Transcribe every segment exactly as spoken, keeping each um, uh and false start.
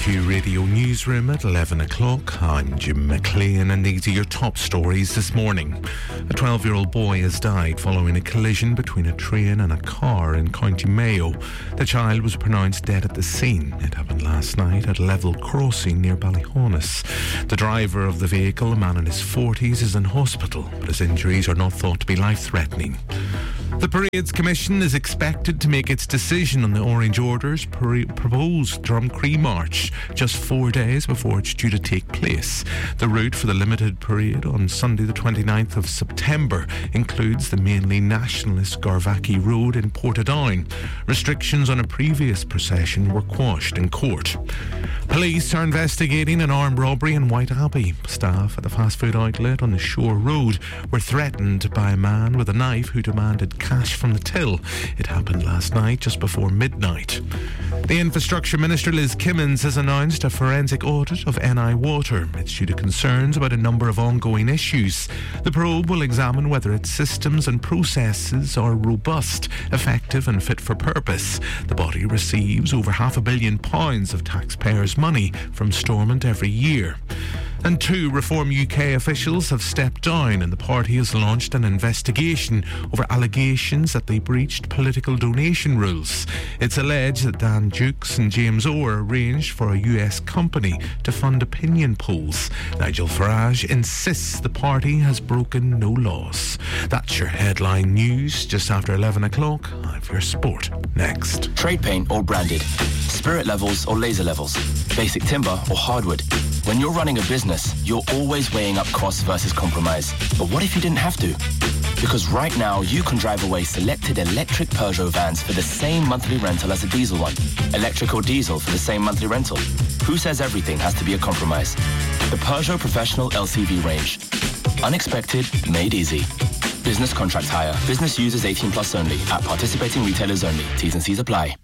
Q Radio Newsroom at eleven o'clock. I'm Jim McLean and these are your top stories this morning. A twelve-year-old boy has died following a collision between a train and a car in County Mayo. The child was pronounced dead at the scene. It happened last night at a level crossing near Ballyhonus. The driver of the vehicle, a man in his forties, is in hospital, but his injuries are not thought to be life-threatening. The Parades Commission is expected to make its decision on the Orange Order's par- proposed Drumcree March just four days before it's due to take place. The route for the limited parade on Sunday the twenty-ninth of September includes the mainly nationalist Garvaki Road in Portadown. Restrictions on a previous procession were quashed in court. Police are investigating an armed robbery in White Abbey. Staff at the fast food outlet on the Shore Road were threatened by a man with a knife who demanded cash from the till. It happened last night just before midnight. The Infrastructure Minister Liz Kimmins has announced a forensic audit of N I Water. It's due to concerns about a number of ongoing issues. The probe will examine whether its systems and processes are robust, effective and fit for purpose. The body receives over half a billion pounds of taxpayers' money from Stormont every year. And two Reform U K officials have stepped down and the party has launched an investigation over allegations that they breached political donation rules. It's alleged that Dan Dukes and James Orr arranged for a U S company to fund opinion polls. Nigel Farage insists the party has broken no laws. That's your headline news just after eleven o'clock. I have your sport next. Trade paint or branded, spirit levels or laser levels, basic timber or hardwood. When you're running a business, you're always weighing up cost versus compromise. But what if you didn't have to? Because right now, you can drive away selected electric Peugeot vans for the same monthly rental as a diesel one. Electric or diesel for the same monthly rental. Who says everything has to be a compromise? The Peugeot Professional L C V range. Unexpected, made easy. Business contract hire. Business users eighteen plus only. At participating retailers only. T's and C's apply.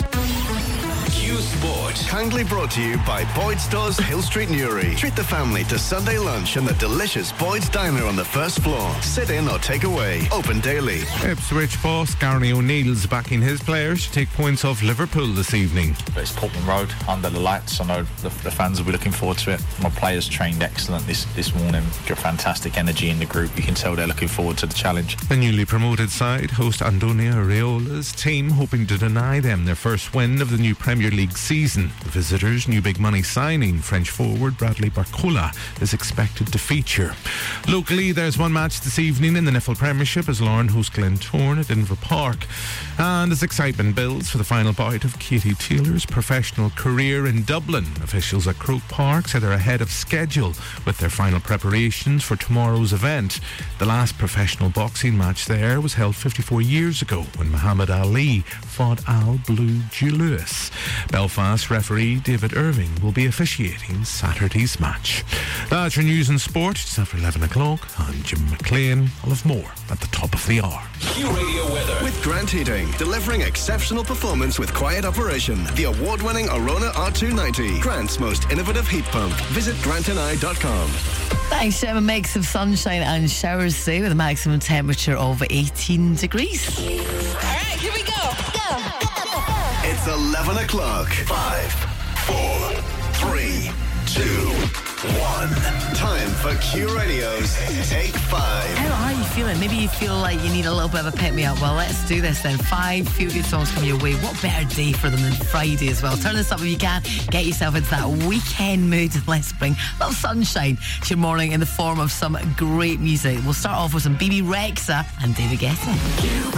Q Sport. Kindly brought to you by Boyd's Stores Hill Street Newry. Treat the family to Sunday lunch in the delicious Boyd's Diner on the first floor. Sit in or take away. Open daily. Ipswich boss Gary O'Neill's backing his players to take points off Liverpool this evening. It's Portman Road under the lights. I know the, the fans will be looking forward to it. My players trained excellent this, this morning. Got fantastic energy in the group. You can tell they're looking forward to the challenge. The newly promoted side host Andonia Areola's team, hoping to deny them their first win of the new Premier League season. The visitors' new big money signing, French forward Bradley Barcola, is expected to feature. Locally, there's one match this evening in the Niffle Premiership as Lauren host Glentoran at Inver Park. And as excitement builds for the final bout of Katie Taylor's professional career in Dublin, officials at Croke Park say they're ahead of schedule with their final preparations for tomorrow's event. The last professional boxing match there was held fifty-four years ago when Muhammad Ali fought Al Blue Joe Lewis. Belfast referee David Irving will be officiating Saturday's match. That's your news and sport. Just after eleven o'clock, I'm Jim McLean. I'll have more at the top of the hour. Q Radio weather with Grant Heating, delivering exceptional performance with quiet operation. The award-winning Arona R two ninety, Grant's most innovative heat pump. Visit grant and I dot com. Thanks, Gemma. Mix of sunshine and showers today with a maximum temperature of eighteen degrees. All right, here we go. Go. It's eleven o'clock. Five, four, three, two, one. Time for Q Radio's Take Five. How are you feeling? Maybe you feel like you need a little bit of a pick me up. Well, let's do this then. Five feel-good songs coming your way. What better day for them than Friday as well? Turn this up if you can. Get yourself into that weekend mood. Let's bring a little sunshine to your morning in the form of some great music. We'll start off with some B B Rexa and David Guetta.